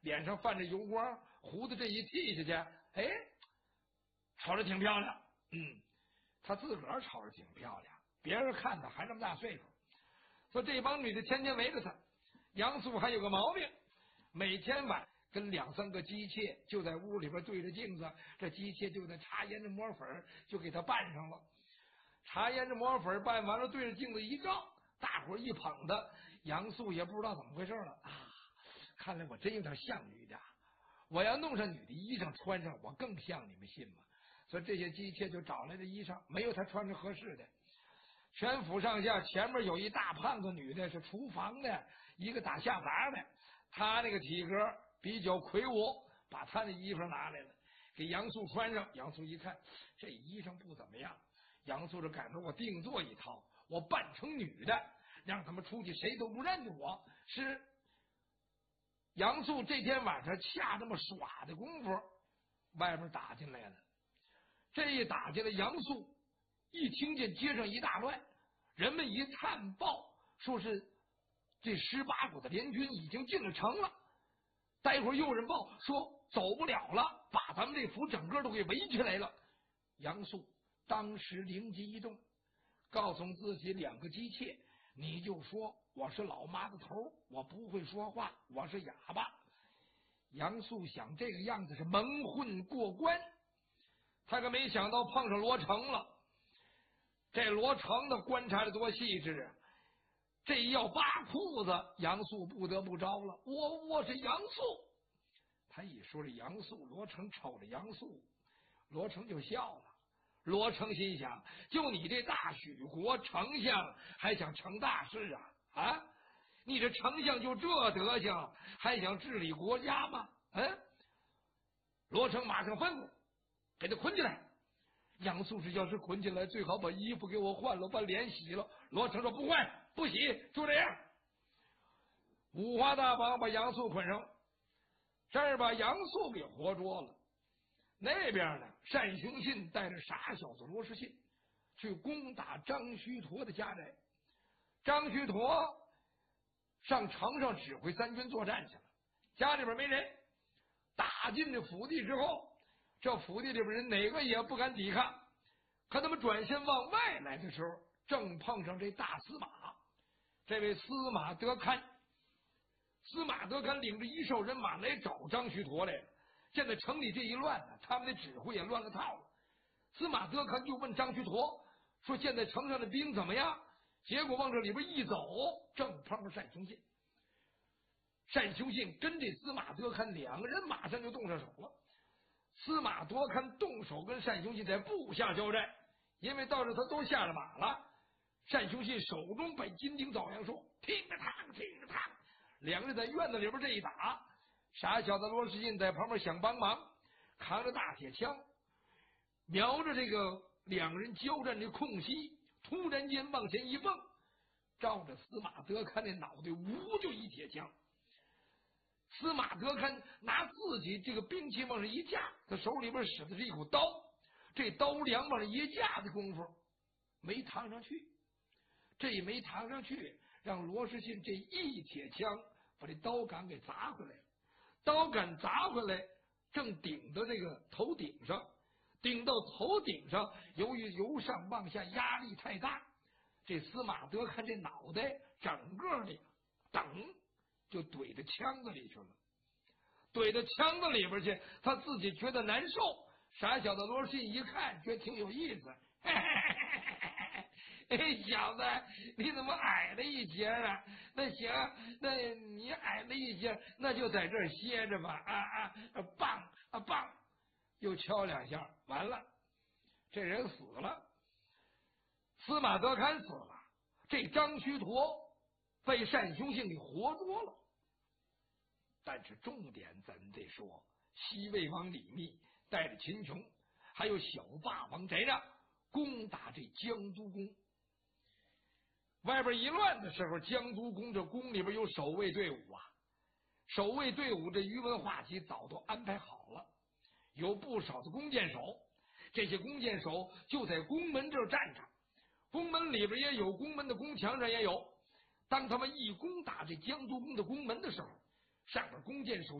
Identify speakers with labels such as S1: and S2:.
S1: 脸上泛着油光，胡子这一剃下去，哎，瞅着挺漂亮。他自个儿瞅着挺漂亮，别人看他还这么大岁数，所以这帮女的天天围着他。杨素还有个毛病，每天晚跟2、3个姬妾就在屋里边对着镜子，这姬妾就在擦胭脂抹粉，就给他扮上了。擦胭脂抹粉扮完了，对着镜子一照，大伙一捧他，杨素也不知道怎么回事了啊！看来我真有点像女的，我要弄上女的衣裳穿上，我更像，你们信吗？所以这些姬妾就找来的衣裳，没有他穿着合适的。全府上下前面有一大胖子女的，是厨房的，一个打下杂的，他那个体格比较魁梧，把他的衣服拿来了，给杨素穿上。杨素一看这衣裳不怎么样，杨素就赶着我定做一套，我扮成女的，让他们出去谁都不认得我。是杨素这天晚上下这么耍的功夫，外面打进来了。这一打进来，杨素一听见街上一大乱，人们一探报，说是这18股的联军已经进了城了。待会儿又人报说走不了了，把咱们这府整个都给围起来了。杨素当时灵机一动，告诉自己2个姬妾，你就说我是老妈子头，我不会说话，我是哑巴。杨素想这个样子是蒙混过关，他可没想到碰上罗成了。这罗成的观察的多细致啊！这要扒裤子，杨素不得不招了。我是杨素。他一说这杨素，罗成瞅着杨素，罗成就笑了。罗成心想，就你这大许国丞相还想成大事啊？你这丞相就这德行，还想治理国家吗？罗成马上吩咐给他捆起来。杨素是要是捆起来，最好把衣服给我换了，把脸洗了。罗成说不换不洗，就这样。五花大绑把杨素捆上，这儿把杨素给活捉了。那边呢，单雄信带着傻小子罗士信去攻打张须陀的家宅。张须陀上城上指挥3军作战去了，家里边没人。打进这府邸之后，这府邸里边人哪个也不敢抵抗。可他们转身往外来的时候，正碰上这大司马，这位司马德堪。司马德堪领着1哨人马来找张须陀来了。现在城里这一乱呢，他们的指挥也乱了套了。司马德堪就问张须陀说：“现在城上的兵怎么样？”结果往这里边一走，正碰上单雄信。单雄信跟这司马德堪2个人马上就动上手了。司马德堪动手跟单雄信在部下交战，因为到这他都下了马了。单雄信手中摆金钉枣阳说：“听着烫，听着烫。”2个人在院子里边这一打，傻小子罗士信在旁边想帮忙，扛着大铁枪，瞄着这个2个人交战的空隙，突然间往前一蹦，照着司马德堪那脑袋呜就一铁枪。司马德堪拿自己这个兵器往上一架，他手里边使的是一口刀，这刀梁往上一架的功夫没扛上去，这也没扛上去，让罗士信这一铁枪把这刀杆给砸回来了。刀杆砸回来，正顶到这个头顶上，顶到头顶上，由于由上往下压力太大，这司马德堪这脑袋整个的等就怼到枪子里去了，怼到枪子里边去，他自己觉得难受。傻小子罗士信一看，觉得挺有意思，嘿嘿嘿嘿嘿，小子，你怎么矮了一截啊？那行，那你矮了一截，那就在这儿歇着吧。棒啊棒，又敲2下，完了，这人死了，司马德堪死了，这张须陀被单雄信给活捉了。但是重点咱得说，西魏王李密带着秦琼还有小霸王翟让攻打这江都宫。外边一乱的时候，江都宫这宫里边有守卫队伍啊，守卫队伍这于文化及早都安排好了，有不少的弓箭手，这些弓箭手就在宫门这儿站着，宫门里边也有，宫门的宫墙上也有。当他们一攻打这江都宫的宫门的时候，上边弓箭手